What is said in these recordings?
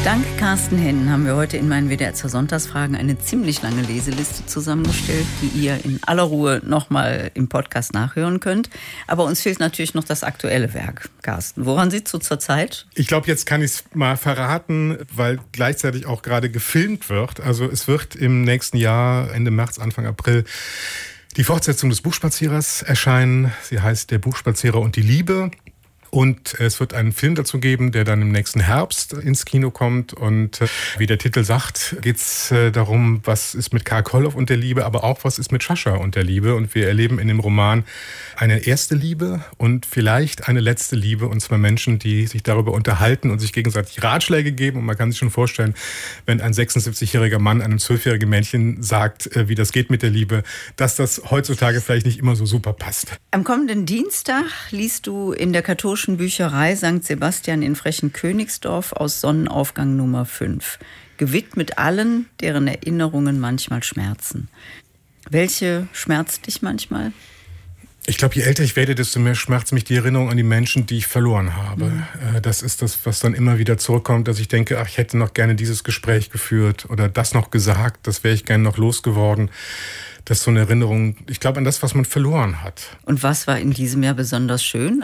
Dank Carsten Henn haben wir heute in meinen WDR zur Sonntagsfragen eine ziemlich lange Leseliste zusammengestellt, die ihr in aller Ruhe nochmal im Podcast nachhören könnt. Aber uns fehlt natürlich noch das aktuelle Werk. Carsten, woran sitzt du zurzeit? Ich glaube, jetzt kann ich es mal verraten, weil gleichzeitig auch gerade gefilmt wird. Also es wird im nächsten Jahr, Ende März, Anfang April, die Fortsetzung des Buchspazierers erscheinen. Sie heißt Der Buchspazierer und die Liebe. Und es wird einen Film dazu geben, der dann im nächsten Herbst ins Kino kommt. Und wie der Titel sagt, geht es darum, was ist mit Karl Koloff und der Liebe, aber auch was ist mit Sascha und der Liebe. Und wir erleben in dem Roman eine erste Liebe und vielleicht eine letzte Liebe. Und zwar Menschen, die sich darüber unterhalten und sich gegenseitig Ratschläge geben. Und man kann sich schon vorstellen, wenn ein 76-jähriger Mann einem 12-jährigen Mädchen sagt, wie das geht mit der Liebe, dass das heutzutage vielleicht nicht immer so super passt. Am kommenden Dienstag liest du in der katholischen Bücherei St. Sebastian in Frechen-Königsdorf aus Sonnenaufgang Nummer 5. Gewidmet allen, deren Erinnerungen manchmal schmerzen. Welche schmerzt dich manchmal? Ich glaube, je älter ich werde, desto mehr schmerzt mich die Erinnerung an die Menschen, die ich verloren habe. Mhm. Das ist das, was dann immer wieder zurückkommt, dass ich denke, ach, ich hätte noch gerne dieses Gespräch geführt oder das noch gesagt, das wäre ich gerne noch losgeworden. Das ist so eine Erinnerung, ich glaube, an das, was man verloren hat. Und was war in diesem Jahr besonders schön?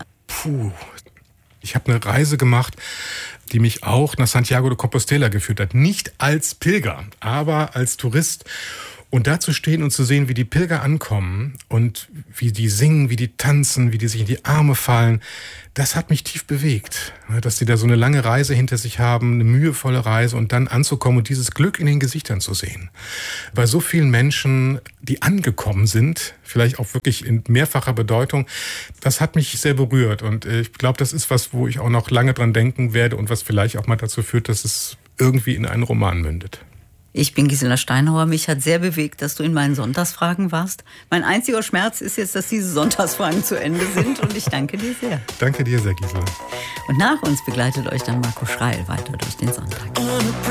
Ich habe eine Reise gemacht, die mich auch nach Santiago de Compostela geführt hat. Nicht als Pilger, aber als Tourist. Und da zu stehen und zu sehen, wie die Pilger ankommen und wie die singen, wie die tanzen, wie die sich in die Arme fallen, das hat mich tief bewegt. Dass die da so eine lange Reise hinter sich haben, eine mühevolle Reise und dann anzukommen und dieses Glück in den Gesichtern zu sehen. Bei so vielen Menschen, die angekommen sind, vielleicht auch wirklich in mehrfacher Bedeutung, das hat mich sehr berührt. Und ich glaube, das ist was, wo ich auch noch lange dran denken werde und was vielleicht auch mal dazu führt, dass es irgendwie in einen Roman mündet. Ich bin Gisela Steinhauer. Mich hat sehr bewegt, dass du in meinen Sonntagsfragen warst. Mein einziger Schmerz ist jetzt, dass diese Sonntagsfragen zu Ende sind. Und ich danke dir sehr. Danke dir sehr, Gisela. Und nach uns begleitet euch dann Marco Schreil weiter durch den Sonntag.